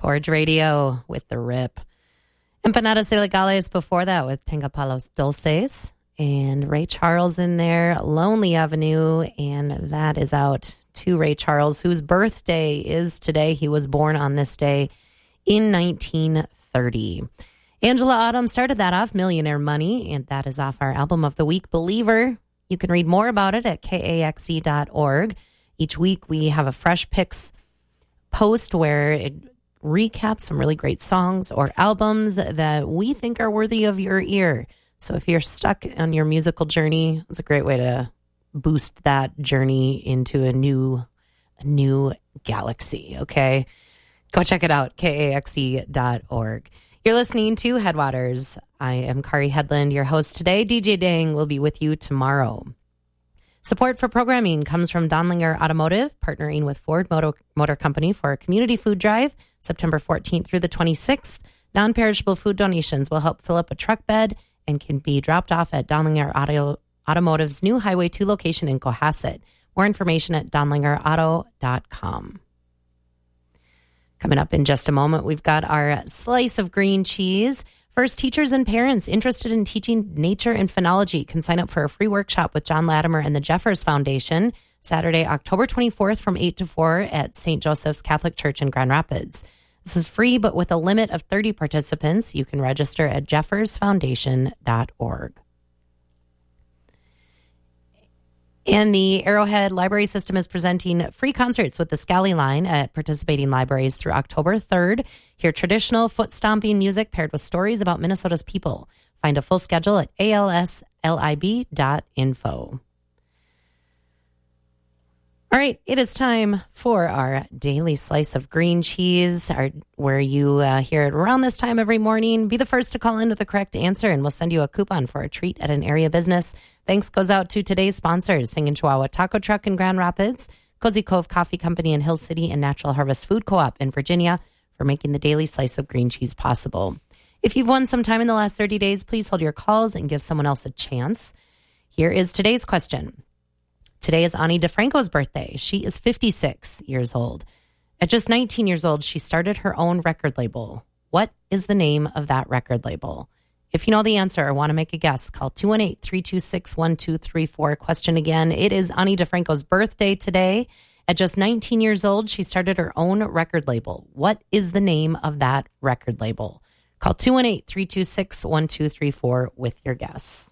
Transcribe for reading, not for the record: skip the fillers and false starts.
Porridge Radio with The Rip. Empanadas Ilegales before that with Tenga Palos Dulces. And Ray Charles in there, Lonely Avenue. And that is out to Ray Charles, whose birthday is today. He was born on this day in 1930. Angela Autumn started that off, Millionaire Money. And that is off our album of the week, Believer. You can read more about it at kaxe.org. Each week we have a fresh picks post where it recaps some really great songs or albums that we think are worthy of your ear. So if you're stuck on your musical journey, it's a great way to boost that journey into a new galaxy, okay? Go check it out, kaxe.org. You're listening to Headwaters. I am Kari Headland, your host today. DJ Dang will be with you tomorrow. Support for programming comes from Donlinger Automotive, partnering with Ford Motor Company for a community food drive, September 14th through the 26th. Non-perishable food donations will help fill up a truck bed and can be dropped off at Donlinger Automotive's new Highway 2 location in Cohasset. More information at donlingerauto.com. Coming up in just a moment, we've got our slice of green cheese. First, teachers and parents interested in teaching nature and phenology can sign up for a free workshop with John Latimer and the Jeffers Foundation, Saturday, October 24th from 8 to 4 at St. Joseph's Catholic Church in Grand Rapids. This is free, but with a limit of 30 participants. You can register at jeffersfoundation.org. And the Arrowhead Library System is presenting free concerts with the Scally Line at participating libraries through October 3rd. Hear traditional foot-stomping music paired with stories about Minnesota's people. Find a full schedule at alslib.info. All right, it is time for our daily slice of green cheese, where you hear it around this time every morning. Be the first to call in with the correct answer, and we'll send you a coupon for a treat at an area business. Thanks goes out to today's sponsors, Singing Chihuahua Taco Truck in Grand Rapids, Cozy Cove Coffee Company in Hill City, and Natural Harvest Food Co-op in Virginia for making the daily slice of green cheese possible. If you've won some time in the last 30 days, please hold your calls and give someone else a chance. Here is today's question. Today is Ani DeFranco's birthday. She is 56 years old. At just 19 years old, she started her own record label. What is the name of that record label? If you know the answer or want to make a guess, call 218-326-1234. Question again, it is Ani DeFranco's birthday today. At just 19 years old, she started her own record label. What is the name of that record label? Call 218-326-1234 with your guess.